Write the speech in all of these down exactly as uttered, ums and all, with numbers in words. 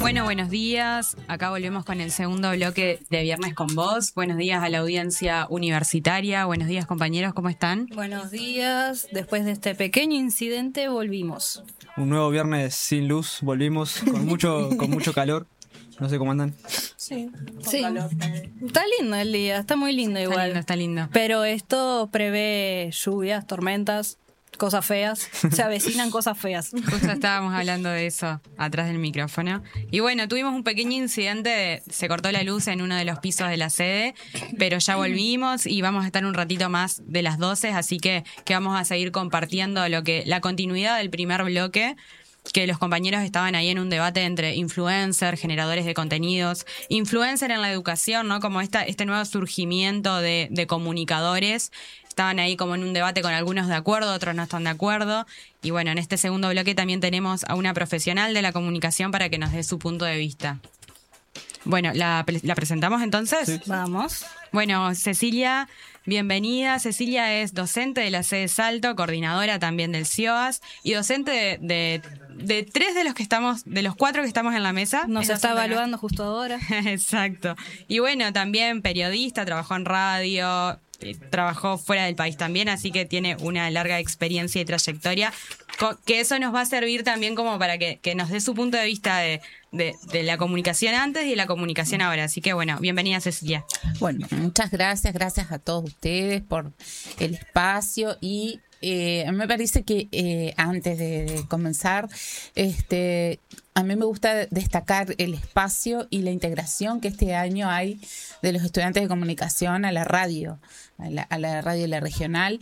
Bueno, buenos días. Acá volvemos con el segundo bloque de Viernes con Vos. Buenos días a la audiencia universitaria. Buenos días, compañeros, ¿cómo están? Buenos días. Después de este pequeño incidente volvimos. Un nuevo viernes sin luz, volvimos con mucho, con mucho calor. No sé cómo andan. Sí, sí. Está lindo el día, está muy lindo igual. Está lindo, está lindo. Pero esto prevé lluvias, tormentas, cosas feas. Se avecinan cosas feas. Justo estábamos hablando de eso atrás del micrófono. Y bueno, tuvimos un pequeño incidente, de- se cortó la luz en uno de los pisos de la sede, pero ya volvimos y vamos a estar un ratito más de las doce, así que, que vamos a seguir compartiendo lo que la continuidad del primer bloque, que los compañeros estaban ahí en un debate entre influencers, generadores de contenidos, influencer en la educación, ¿no? Como esta, este nuevo surgimiento de, de comunicadores. Estaban ahí como en un debate con algunos de acuerdo, otros no están de acuerdo. Y bueno, en este segundo bloque también tenemos a una profesional de la comunicación para que nos dé su punto de vista. Bueno, ¿la, pre- la presentamos entonces? Sí. Vamos. Bueno, Cecilia, bienvenida. Cecilia es docente de la sede Salto, coordinadora también del C I O A S y docente de, de, de tres de los que estamos, de los cuatro que estamos en la mesa. Nos Es está docente, ¿no? evaluando justo ahora. Exacto. Y bueno, también periodista, trabajó en radio, eh, trabajó fuera del país también, así que tiene una larga experiencia y trayectoria, co- que eso nos va a servir también como para que, que nos dé su punto de vista de, de, de la comunicación antes y de la comunicación ahora. Así que bueno, bienvenida Cecilia. Bueno, muchas gracias, gracias a todos ustedes por el espacio y eh, me parece que eh, antes de, de comenzar, este, a mí me gusta destacar el espacio y la integración que este año hay de los estudiantes de comunicación a la radio, a la, a la radio y la regional,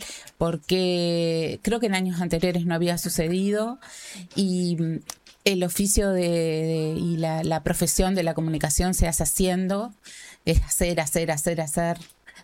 porque creo que en años anteriores no había sucedido y mm, el oficio de, de- y la, la profesión de la comunicación se hace haciendo, es hacer, hacer, hacer, hacer,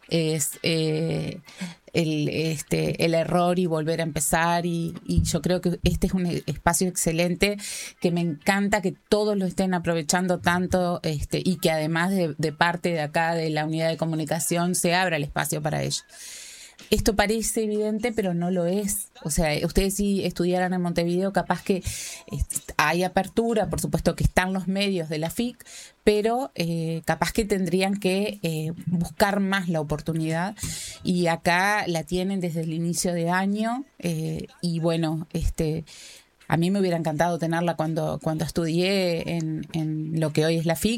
es eh, el, este, el error y volver a empezar y, y yo creo que este es un espacio excelente que me encanta que todos lo estén aprovechando tanto este, y que además de, de parte de acá de la unidad de comunicación se abra el espacio para ello. Esto parece evidente, pero no lo es. O sea, ustedes si estudiaran en Montevideo, capaz que est- hay apertura, por supuesto que están los medios de la F I C, pero eh, capaz que tendrían que eh, buscar más la oportunidad. Y acá la tienen desde el inicio de año. eh, y bueno, este... A mí me hubiera encantado tenerla cuando, cuando estudié en, en lo que hoy es la F I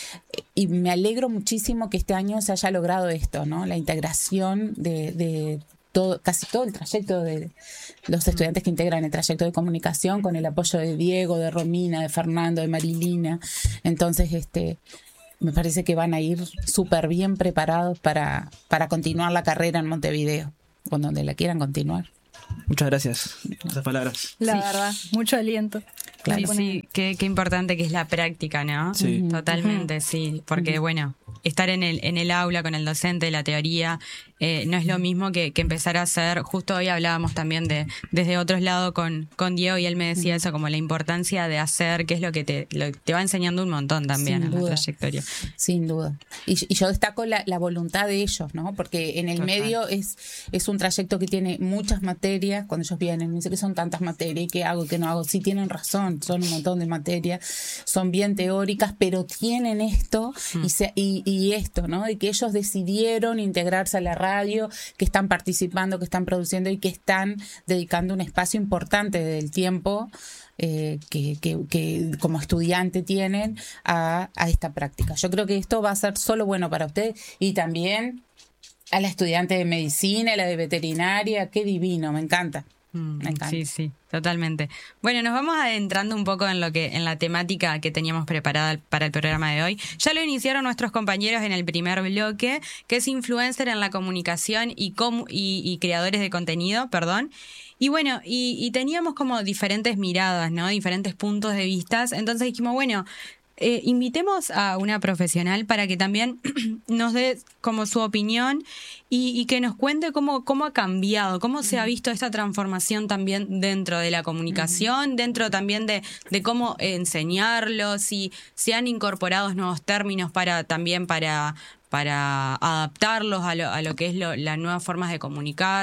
C y me alegro muchísimo que este año se haya logrado esto, ¿no? La integración de, de todo, casi todo el trayecto de los estudiantes que integran el trayecto de comunicación con el apoyo de Diego, de Romina, de Fernando, de Marilina. Entonces, este, me parece que van a ir súper bien preparados para, para continuar la carrera en Montevideo, o donde la quieran continuar. Muchas gracias. Esas palabras. La Sí. verdad, mucho aliento. Sí, sí, qué, qué importante que es la práctica, ¿no? Sí. Totalmente, sí, porque bueno, estar en el, en el aula con el docente, la teoría, eh, no es lo mismo que, que empezar a hacer. Justo hoy hablábamos también de desde otros lados con, con Diego y él me decía eso, como la importancia de hacer, que es lo que te, lo, te va enseñando un montón también Sin en la duda. trayectoria. Sin duda. Y, y yo destaco la, la voluntad de ellos, ¿no? Porque en el Total. medio es, es un trayecto que tiene muchas materias. Cuando ellos vienen, me dicen que son tantas materias, ¿qué hago, qué no hago? Sí, tienen razón, son un montón de materias, son bien teóricas, pero tienen esto y, se, y, y esto, ¿no? De que ellos decidieron integrarse a la radio, que están participando, que están produciendo y que están dedicando un espacio importante del tiempo eh, que, que, que como estudiante tienen a, a esta práctica. Yo creo que esto va a ser solo bueno para ustedes y también a la estudiante de medicina, a la de veterinaria, qué divino, me encanta. Mm, Me encanta. Sí, sí, totalmente. Bueno, nos vamos adentrando un poco en lo que, en la temática que teníamos preparada para el programa de hoy. Ya lo iniciaron nuestros compañeros en el primer bloque, que es influencer en la comunicación y, comu- y, y creadores de contenido, perdón. Y bueno, y, y teníamos como diferentes miradas, ¿no? Diferentes puntos de vista. Entonces dijimos, bueno, eh, invitemos a una profesional para que también nos dé como su opinión y, y que nos cuente cómo, cómo ha cambiado, cómo se ha visto esta transformación también dentro de la comunicación, dentro también de, de cómo enseñarlo, si se han incorporado nuevos términos para también para, para adaptarlos a lo, a lo que es lo, las nuevas formas de comunicar.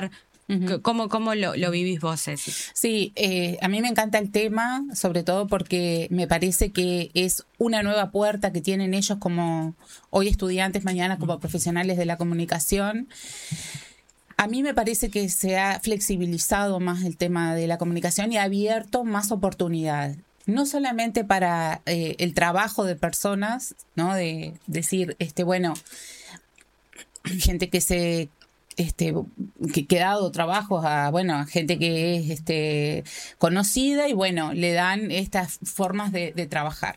Uh-huh. ¿Cómo, cómo lo, lo vivís vos, Ceci? Sí, eh, a mí me encanta el tema, sobre todo porque me parece que es una nueva puerta que tienen ellos como hoy estudiantes, mañana como profesionales de la comunicación. A mí me parece que se ha flexibilizado más el tema de la comunicación y ha abierto más oportunidades. No solamente para eh, el trabajo de personas, ¿no? De decir, este, bueno, gente que se este que, que ha dado trabajos a bueno a gente que es este conocida y bueno le dan estas formas de, de trabajar.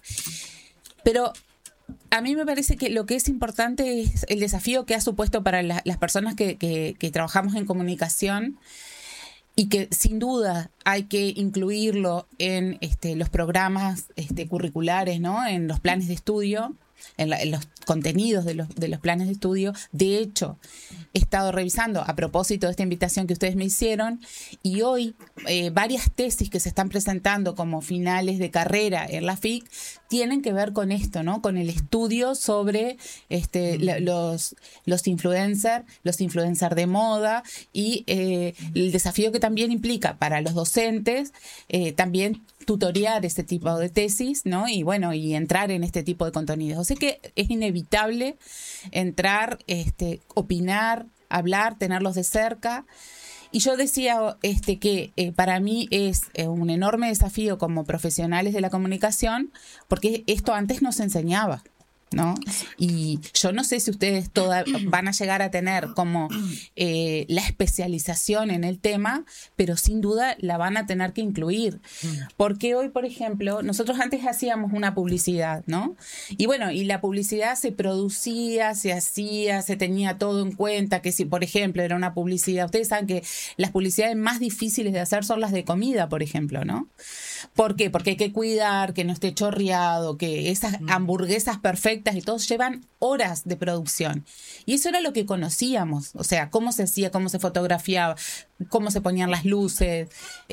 Pero a mí me parece que lo que es importante es el desafío que ha supuesto para la, las personas que, que, que trabajamos en comunicación, y que sin duda hay que incluirlo en este, los programas este, curriculares, ¿no? En los planes de estudio, en, la, en los contenidos de los, de los planes de estudio. De hecho, he estado revisando a propósito de esta invitación que ustedes me hicieron, y hoy eh, varias tesis que se están presentando como finales de carrera en la F I C tienen que ver con esto, ¿no? Con el estudio sobre este, la, los, los influencers, los influencers de moda, y eh, el desafío que también implica para los docentes eh, también tutoriar este tipo de tesis, ¿no? Y bueno, y entrar en este tipo de contenidos. O sea que es inevitable entrar, este, opinar, hablar, tenerlos de cerca. Y yo decía este, que eh, para mí es eh, un enorme desafío como profesionales de la comunicación, porque esto antes no se enseñaba, ¿no? Y yo no sé si ustedes toda, van a llegar a tener como eh, la especialización en el tema, pero sin duda la van a tener que incluir. Porque hoy, por ejemplo, nosotros antes hacíamos una publicidad, ¿no? Y bueno, y la publicidad se producía, se hacía, se tenía todo en cuenta, que si, por ejemplo, era una publicidad, ustedes saben que las publicidades más difíciles de hacer son las de comida, por ejemplo, ¿no? ¿Por qué? Porque hay que cuidar que no esté chorreado, que esas hamburguesas perfectas y todos llevan horas de producción. Y eso era lo que conocíamos, o sea, cómo se hacía, cómo se fotografiaba, cómo se ponían las luces,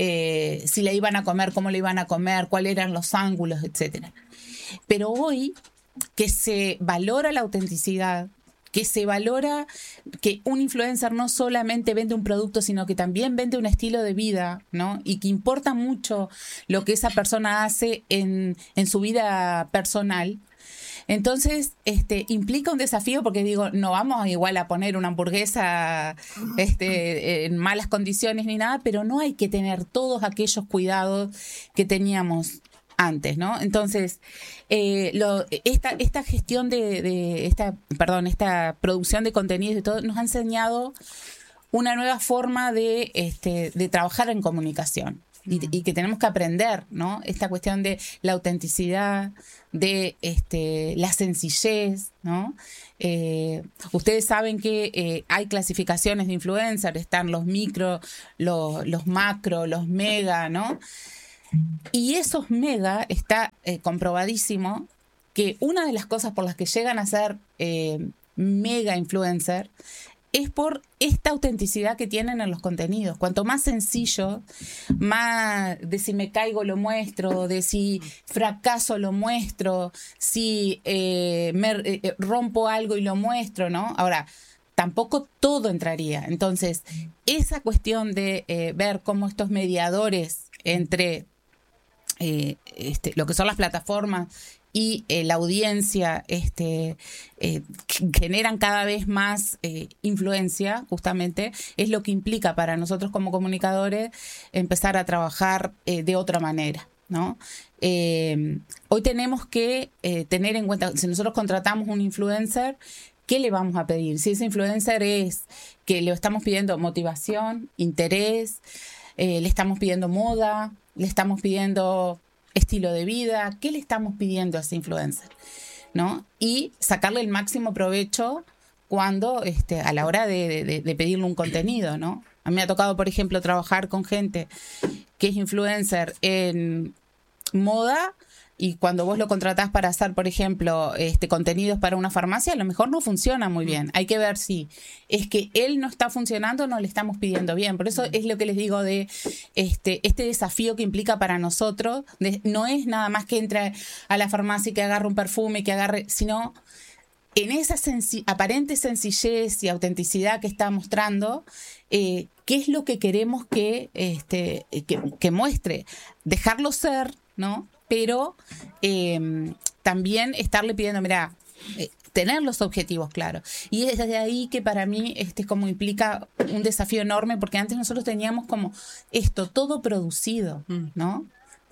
eh, si la iban a comer, cómo la iban a comer, cuáles eran los ángulos, etcétera. Pero hoy, que se valora la autenticidad, que se valora que un influencer no solamente vende un producto, sino que también vende un estilo de vida, ¿no? Y que importa mucho lo que esa persona hace en, en su vida personal. Entonces, este, implica un desafío, porque digo, no vamos igual a poner una hamburguesa este, en malas condiciones ni nada, pero no hay que tener todos aquellos cuidados que teníamos antes, ¿no? Entonces, eh, lo, esta, esta gestión de, de esta, perdón, esta producción de contenidos y todo nos ha enseñado una nueva forma de, este, de trabajar en comunicación. Y, y que tenemos que aprender, ¿no? Esta cuestión de la autenticidad, de este, la sencillez, ¿no? Eh, ustedes saben que eh, hay clasificaciones de influencers, están los micro, los, los macro, los mega, ¿no? Y esos mega está eh, comprobadísimo que una de las cosas por las que llegan a ser eh, mega influencer es por esta autenticidad que tienen en los contenidos. Cuanto más sencillo, más de si me caigo lo muestro, de si fracaso lo muestro, si eh, me eh, rompo algo y lo muestro, ¿no? Ahora, tampoco todo entraría. Entonces, esa cuestión de eh, ver cómo estos mediadores entre eh, este, lo que son las plataformas y eh, la audiencia este, eh, generan cada vez más eh, influencia, justamente, es lo que implica para nosotros como comunicadores empezar a trabajar eh, de otra manera, ¿no? Eh, hoy tenemos que eh, tener en cuenta, si nosotros contratamos un influencer, ¿qué le vamos a pedir? Si ese influencer es que le estamos pidiendo motivación, interés, eh, le estamos pidiendo moda, le estamos pidiendo estilo de vida, ¿qué le estamos pidiendo a ese influencer? ¿No? Y sacarle el máximo provecho cuando, este, a la hora de, de, de pedirle un contenido, ¿no? A mí me ha tocado, por ejemplo, trabajar con gente que es influencer en moda, y cuando vos lo contratás para hacer, por ejemplo, este, contenidos para una farmacia, a lo mejor no funciona muy bien. Hay que ver si es que él no está funcionando o no le estamos pidiendo bien. Por eso es lo que les digo de este, este desafío que implica para nosotros. De, no es nada más que entre a la farmacia y que agarre un perfume, que agarre, sino en esa senci- aparente sencillez y autenticidad que está mostrando, eh, qué es lo que queremos que, este, que, que muestre. Dejarlo ser, ¿no? Pero eh, también estarle pidiendo, mira, eh, tener los objetivos claros. Y es desde ahí que para mí este como implica un desafío enorme, porque antes nosotros teníamos como esto todo producido, ¿no?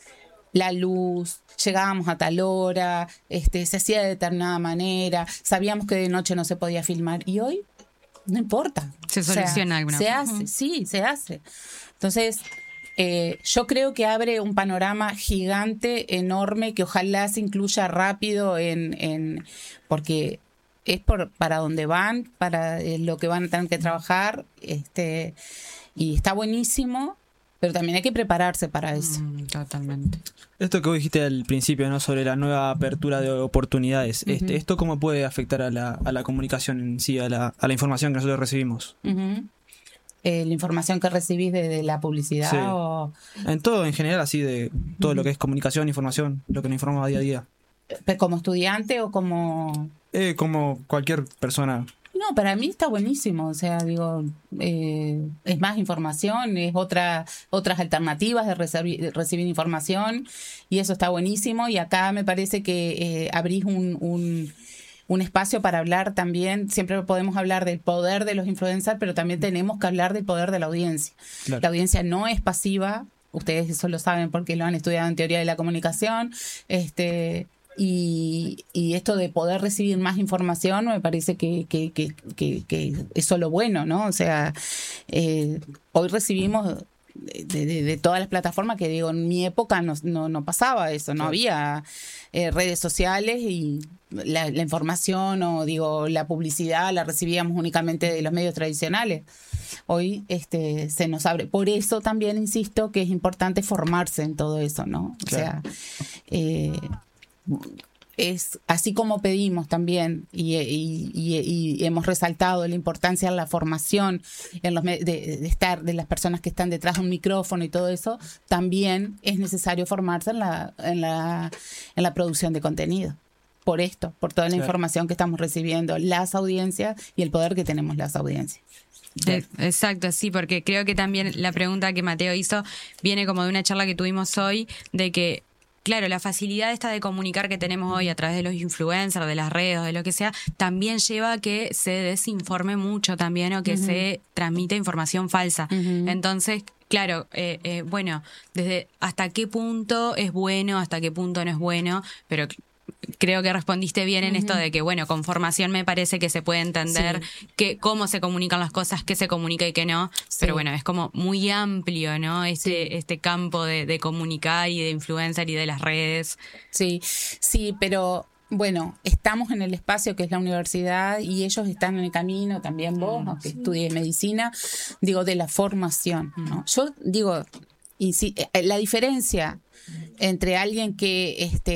La luz, llegábamos a tal hora, este, se hacía de determinada manera, sabíamos que de noche no se podía filmar, y hoy no importa. Se soluciona o alguna. Se hace, uh-huh. sí, se hace. Entonces, eh, yo creo que abre un panorama gigante, enorme, que ojalá se incluya rápido en, en porque es por para dónde van, para eh, lo que van a tener que trabajar, este, y está buenísimo. Pero también hay que prepararse para eso. Mm, totalmente. Esto que vos dijiste al principio, ¿no? Sobre la nueva apertura de oportunidades. Uh-huh. Este, ¿Esto cómo puede afectar a la, a la comunicación en sí, a la, a la información que nosotros recibimos? Uh-huh. eh, ¿La información que recibís de, de la publicidad? Sí. O... En todo, en general, así de todo uh-huh. lo que es comunicación, información, lo que nos informamos día a día. ¿Como estudiante o como...? Eh, como cualquier persona. No, para mí está buenísimo, o sea, digo, eh, es más información, es otra, otras alternativas de recibir, de recibir información, y eso está buenísimo, y acá me parece que eh, abrís un, un, un espacio para hablar también, siempre podemos hablar del poder de los influencers, pero también tenemos que hablar del poder de la audiencia. Claro. La audiencia no es pasiva, ustedes eso lo saben porque lo han estudiado en teoría de la comunicación, este... Y, y esto de poder recibir más información me parece que, que, que, que, que es solo bueno, ¿no? O sea, eh, hoy recibimos de, de, de todas las plataformas que digo, en mi época no, no, no pasaba eso, no sí. había eh, redes sociales y la, la información o digo la publicidad la recibíamos únicamente de los medios tradicionales. Hoy este se nos abre. Por eso también insisto que es importante formarse en todo eso, ¿no? O claro. sea, eh, es así como pedimos también y, y, y, y hemos resaltado la importancia de la formación en los de, de estar de las personas que están detrás de un micrófono y todo eso, también es necesario formarse en la en la en la producción de contenido por esto, por toda la claro. información que estamos recibiendo las audiencias y el poder que tenemos las audiencias. Exacto, sí, porque creo que también la pregunta que Mateo hizo viene como de una charla que tuvimos hoy, de que claro, la facilidad esta de comunicar que tenemos hoy a través de los influencers, de las redes, de lo que sea, también lleva a que se desinforme mucho también o que uh-huh. se transmite información falsa. Uh-huh. Entonces, claro, eh, eh, bueno, desde hasta qué punto es bueno, hasta qué punto no es bueno, pero creo que respondiste bien en uh-huh. esto de que, bueno, con formación me parece que se puede entender sí. que cómo se comunican las cosas, qué se comunica y qué no, sí. pero bueno, es como muy amplio, ¿no? Este, sí. este campo de, de comunicar y de influencer y de las redes. Sí, sí, pero bueno, estamos en el espacio que es la universidad y ellos están en el camino, también vos, mm, aunque sí. estudies medicina, digo, de la formación, ¿no? Yo digo, y sí, la diferencia entre alguien que este